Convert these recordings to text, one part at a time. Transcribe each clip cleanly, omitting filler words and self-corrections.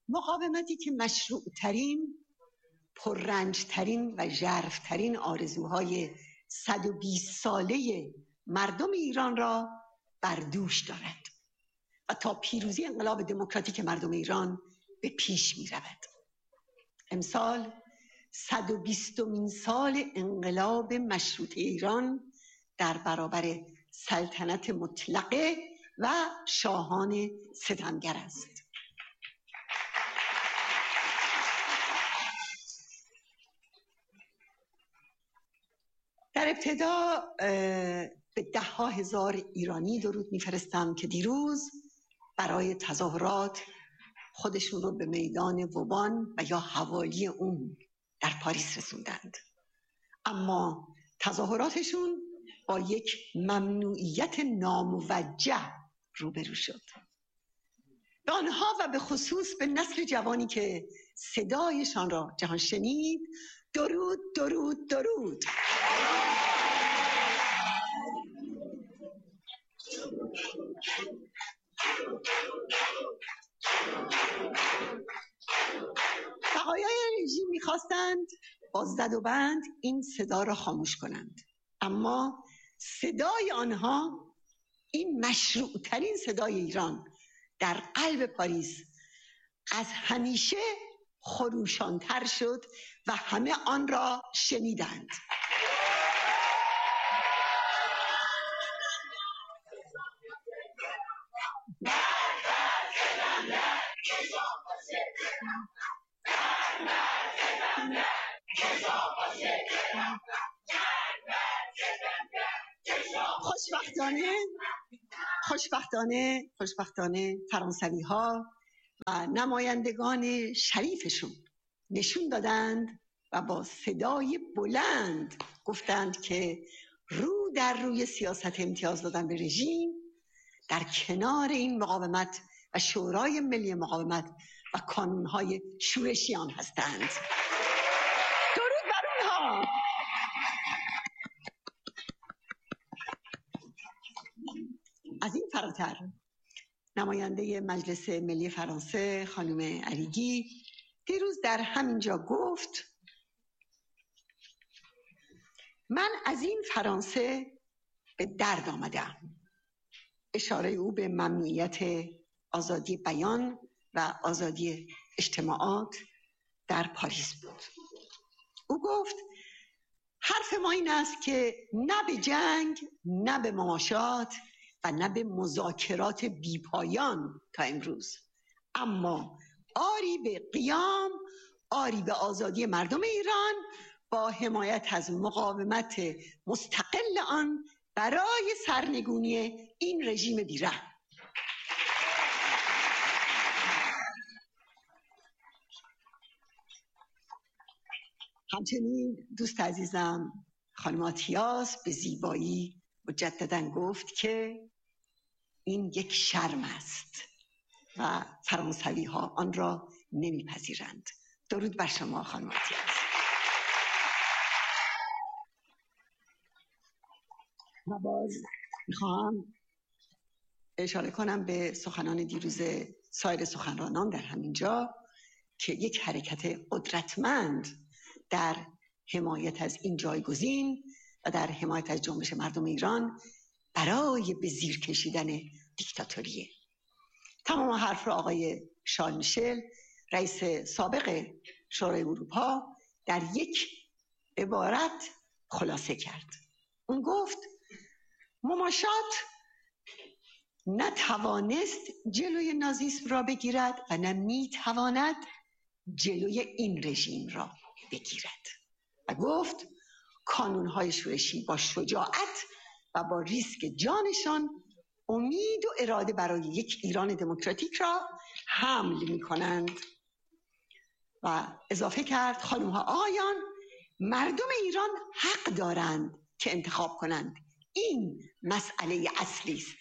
مقاومتی که مشروعترین، پررنجترین و ژرف‌ترین آرزوهای 120 ساله مردم ایران را بر دوش دارد و تا پیروزی انقلاب دموکراتیک مردم ایران به پیش می رود. امسال 120مین سال انقلاب مشروطه ایران در برابر سلطنت مطلقه و شاهان ستمگر است. در ابتدا به 10,000 ایرانی درود میفرستم که دیروز برای تظاهرات خودشون رو به میدان وبان و یا حوالی اون در پاریس رسوندند، اما تظاهراتشون با یک ممنوعیت ناموجه روبرو شد. به آنها و به خصوص به نسل جوانی که صدایشان را جهان شنید درود درود درود. بقایای رژیم می‌خواستند با زد و بند این صدا را خاموش کنند، اما صدای آنها، این مشروع‌ترین صدای ایران در قلب پاریس، از همیشه خروشان‌تر شد و همه آن را شنیدند. خوشبختانه فرانسوی‌ها و نمایندگان شریفشون نشون دادند و با صدای بلند گفتند که رو در روی سیاست امتیاز دادن به رژیم در کنار این مقاومت و شورای ملی مقاومت و کانون‌های شورشیان هستند. درود بر اونها. از این فراتر نماینده مجلس ملی فرانسه خانم اریگی دیروز در همینجا گفت من از این فرانسه به درد آمدم. اشاره او به ممنوعیت آزادی بیان و آزادی اجتماعات در پاریس بود. او گفت حرف ما این است که نه به جنگ، نه به مماشات و نه به مذاکرات بیپایان تا امروز، اما آری به قیام، آری به آزادی مردم ایران با حمایت از مقاومت مستقل آن برای سرنگونی این رژیم بیرحم. همچنین دوست عزیزم خانم آتیاس به زیبایی مجدداً گفت که این یک شرم است و فرانسوی ها آن را نمیپذیرند. درود بر شما خانم آتیاس. و باز میخوام اشاره کنم به سخنان دیروز سایر سخنرانان در همینجا که یک حرکت قدرتمند در حمایت از این جایگزین و در حمایت از جنبش مردم ایران برای به زیر کشیدن دیکتاتوریه. تمام حرف را آقای شارل میشل رئیس سابق شورای اروپا در یک عبارت خلاصه کرد. اون گفت مماشات نتوانست جلوی نازیسم را بگیرد و نه میتواند جلوی این رژیم را بگیرد و گفت کانونهای شورشی با شجاعت و با ریسک جانشان امید و اراده برای یک ایران دموکراتیک را حمل می کنند. و اضافه کرد خانم‌ها آقایان، مردم ایران حق دارند که انتخاب کنند. این مسئله اصلی است.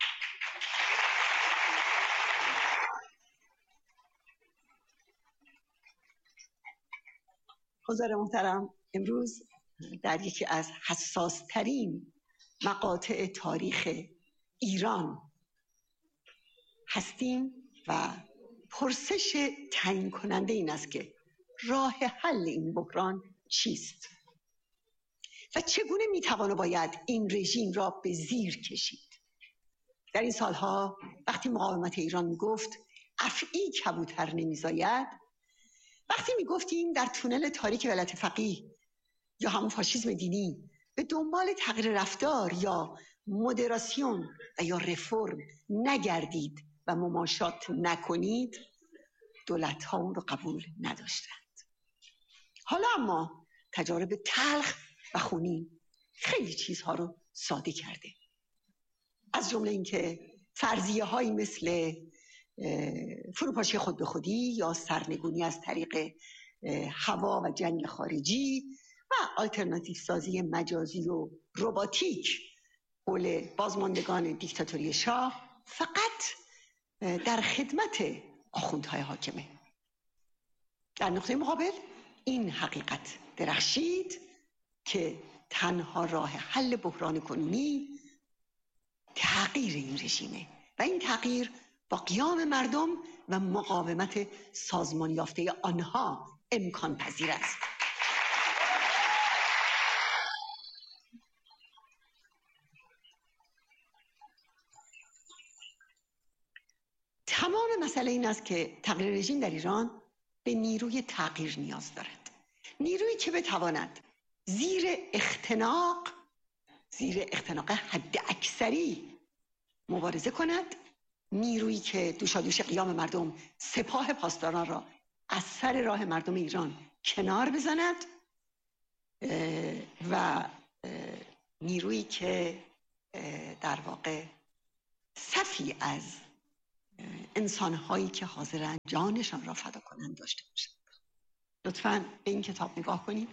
حضار محترم، امروز در یکی از حساس‌ترین مقاطع تاریخ ایران هستیم و پرسش تعیین کننده این است که راه حل این بحران چیست و چگونه میتوان و باید این رژیم را به زیر کشید. در این سالها وقتی مقاومت ایران میگفت افعی کبوتر نمیزاید، وقتی میگفتیم در تونل تاریک ولایت فقیه یا همون فاشیسم دینی به دنبال تغییر رفتار یا مدراسیون و یا رفرم نگردید و مماشات نکنید، دولت ها اون رو قبول نداشتند. حالا اما تجارب تلخ و خونین خیلی چیزها رو ساده کرده، از جمله اینکه فرضیه هایی مثل فروپاشی خود به خودی یا سرنگونی از طریق هوا و جنگ خارجی و آلترناتیو سازی مجازی و رباتیک قول بازماندگان دیکتاتوری شاه فقط در خدمت آخوندهای حاکمه. در نقطه مقابل این حقیقت درخشید که تنها راه حل بحران کنونی تغییر این رژیمه و این تغییر با قیام مردم و مقاومت سازمان یافته آنها امکان پذیر است. تمام مسئله این است که تغییر رژیم در ایران به نیروی تغییر نیاز دارد، نیرویی که بتواند زیر اختناق حد اکثری مبارزه کند، نیرویی که دوشادوش قیام مردم سپاه پاسداران را از سر راه مردم ایران کنار بزند و نیرویی که در واقع صفی از انسانهایی که حاضرن جانشان را فدا کنند داشته باشند. لطفاً به این کتاب نگاه کنید.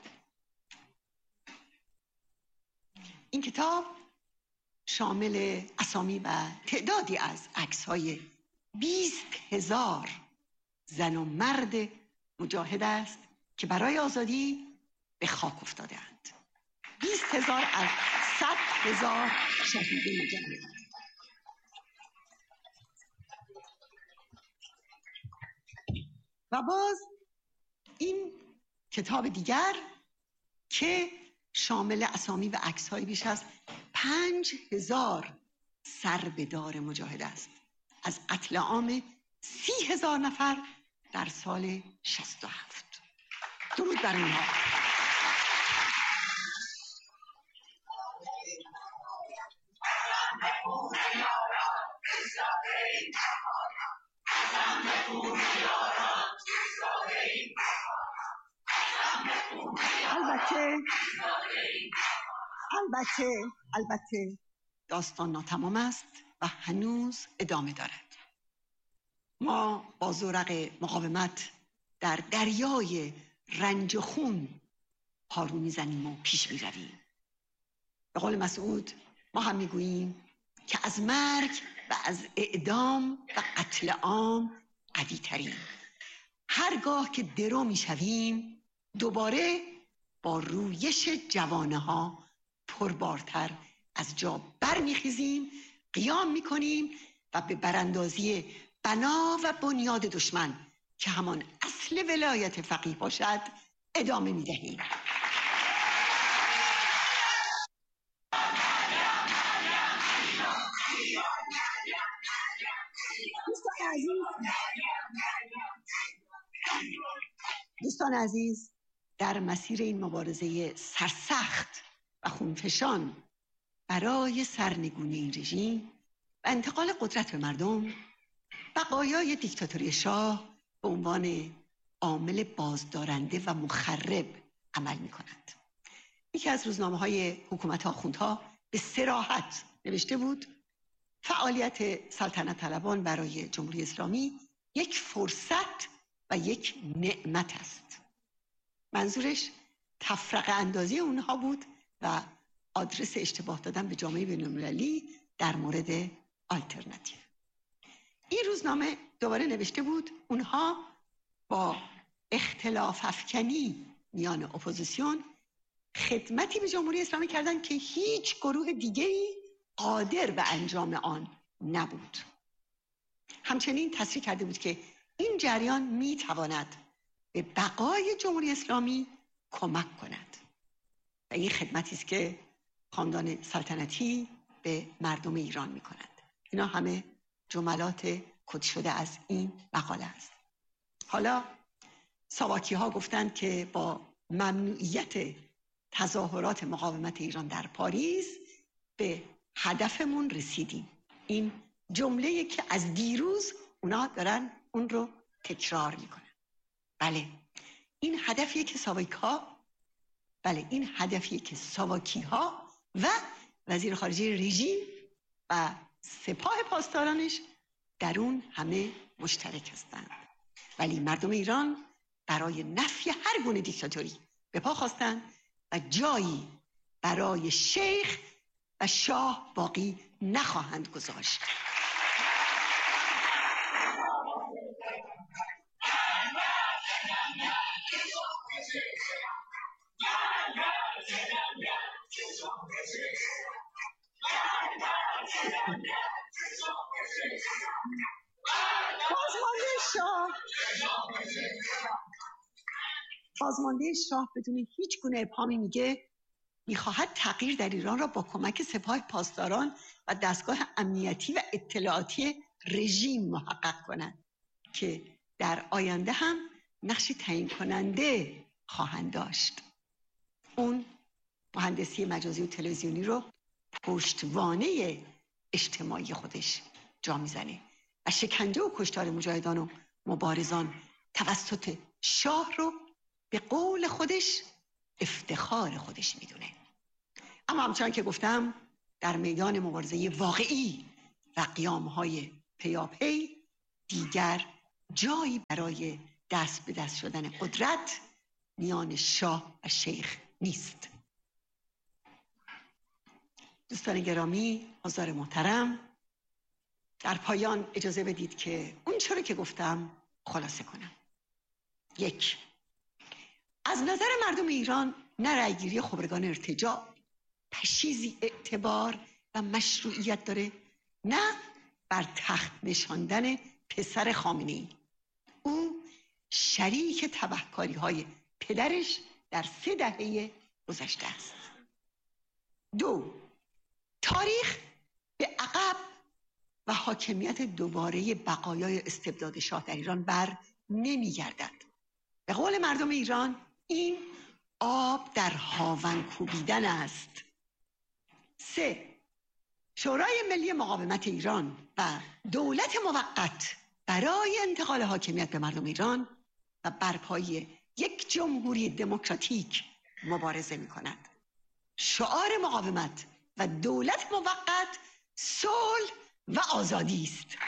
این کتاب شامل اسامی و تعدادی از عکس‌های 20,000 زن و مرد مجاهد است که برای آزادی به خاک افتاده‌اند. 20,000 از 100,000 شهید مجاهد. و باز این کتاب دیگر که شامل اسامی و عکس‌های بیش از 5,000 سربدار مجاهد است از قتل عام 30,000 نفر در سال 67. درود بر اونها. البته داستان ناتمام است و هنوز ادامه دارد. ما با زورق مقاومت در دریای رنج و خون پارو میزنیم و پیش میرویم. به قول مسعود ما هم میگوییم که از مرگ و از اعدام و قتل عام قوی تریم. هرگاه که درو میشویم دوباره با رویش جوانه ها پربارتر از جا برمیخیزیم، قیام میکنیم و به براندازی بنا و بنیاد دشمن که همان اصل ولایت فقیه باشد ادامه میدهیم. دوستان عزیز، در مسیر این مبارزه سرسخت و خونفشان برای سرنگونی این رژیم و انتقال قدرت به مردم، بقایای دیکتاتوری شاه به عنوان عامل بازدارنده و مخرب عمل می کنند. یکی از روزنامه‌های حکومت آخوندها به صراحت نوشته بود فعالیت سلطنت طلبان برای جمهوری اسلامی یک فرصت و یک نعمت است. منظورش تفرقه اندازی اونها بود و آدرس اشتباه دادن به جامعه بین‌المللی در مورد آلترناتیو. این روزنامه دوباره نوشته بود اونها با اختلاف افکنی میان اپوزیسیون خدمتی به جمهوری اسلامی کردند که هیچ گروه دیگه‌ای قادر به انجام آن نبود. همچنین تصریح کرده بود که این این جریان میتواند به بقای جمهوری اسلامی کمک کند و این خدمتی است که خاندان سلطنتی به مردم ایران میکنند. اینا همه جملات کد شده از این مقاله است. حالا ساواکی ها گفتند که با ممنوعیت تظاهرات مقاومت ایران در پاریس به هدفمون رسیدیم. این جمله که از دیروز اونا دارن اون رو تکرار میکنن. بله این هدفیه که ساواکی ها و وزیر خارجه رژیم و سپاه پاسدارانش در اون همه مشترک هستند. ولی مردم ایران برای نفی هر گونه دیکتاتوری به پا خواستند و جایی برای شیخ و شاه باقی نخواهند گذاشت. بازمانده شاه بدون هیچ گونه ابهامی میگه میخواهد تغییر در ایران را با کمک سپاه پاسداران و دستگاه امنیتی و اطلاعاتی رژیم محقق کند که در آینده هم نقش تعیین کننده خواهند داشت. اون مهندسی مجازی و تلویزیونی رو پشتوانه اجتماعی خودش جا میزنه و شکنجه و کشتار مجاهدان و مبارزان توسط شاه رو به قول خودش افتخار خودش میدونه. اما همچنان که گفتم در میدان مبارزه واقعی و قیام‌های پیاپی دیگر جایی برای دست به دست شدن قدرت میان شاه و شیخ نیست. دوستان گرامی، حضار محترم، در پایان اجازه بدید که اون چرا که گفتم خلاصه کنم. 1. از نظر مردم ایران نه رأیگیری خبرگان ارتجاع پشیزی اعتبار و مشروعیت داره، نه بر تخت نشاندن پسر خامنه‌ای. او شریک تبهکاری‌های پدرش در 3 دهه گذشته است. 2. تاریخ به عقب و حاکمیت دوباره بقایای استبداد شاه در ایران بر نمیگردد. به قول مردم ایران این آب در هاون کوبیدن است. 3. شورای ملی مقاومت ایران و دولت موقت برای انتقال حاکمیت به مردم ایران و برپایی یک جمهوری دموکراتیک مبارزه می کند. شعار مقاومت و دولت موقت صلح و آزادی است.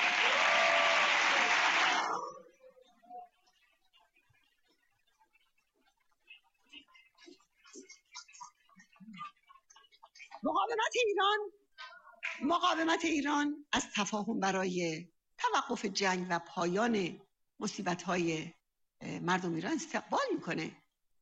مقاومت ایران از تفاهم برای توقف جنگ و پایان مصیبت‌های مردم ایران استقبال میکنه.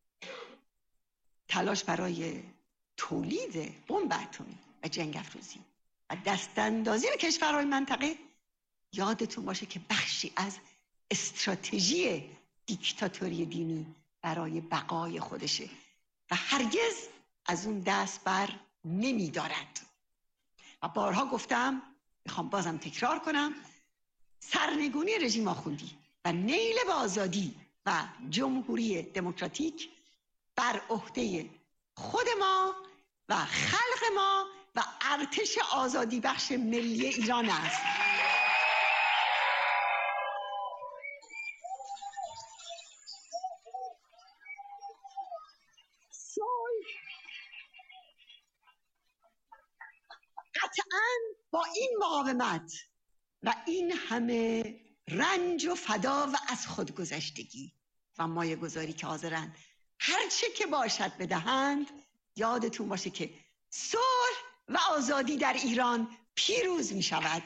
تلاش برای تولید بمب اتمی و جنگ افروزی و دستاندازی به کشورهای منطقه یادتون باشه که بخشی از استراتژی دیکتاتوری دینی برای بقای خودشه و هرگز از اون دست بر نمی دارد. و بارها گفتم، میخوام بازم تکرار کنم، سرنگونی رژیم آخوندی و نیل به آزادی و جمهوری دموکراتیک بر عهده خود ما و خلق ما و ارتش آزادی بخش ملی ایران است. قطعاً با این مقاومت و این همه رنج و فدا و از خودگذشتگی و مایه گذاری که حاضرن هر چه که باشد بدهند، یادتون باشه که صلح و آزادی در ایران پیروز می شود.